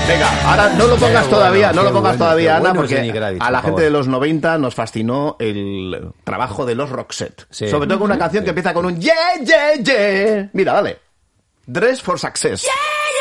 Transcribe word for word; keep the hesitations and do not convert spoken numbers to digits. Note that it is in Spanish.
Venga, ahora no lo pongas Qué todavía, bueno, no lo qué pongas bueno, todavía, qué Ana, bueno porque ese Nick Kravitz, a la por gente favor. de los noventa nos fascinó el trabajo de los Roxette. Sí. Sobre todo con una canción que empieza con un yeah, yeah, yeah. Mira, dale. Dress for Success. Yeah!